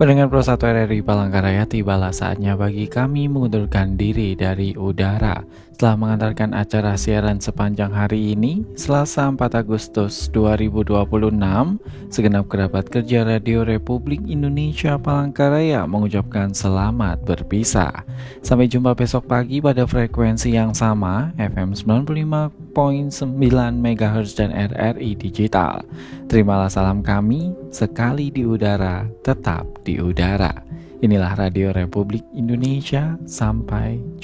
Pendengar Pro 1 RRI Palangkaraya, tibalah saatnya bagi kami mengundurkan diri dari udara. Setelah mengantarkan acara siaran sepanjang hari ini, Selasa 4 Agustus 2026, segenap kerabat kerja Radio Republik Indonesia Palangkaraya mengucapkan selamat berpisah. Sampai jumpa besok pagi pada frekuensi yang sama, FM 95.9 MHz dan RRI Digital. Terimalah salam kami, sekali di udara, tetap di udara. Inilah Radio Republik Indonesia, sampai jumpa.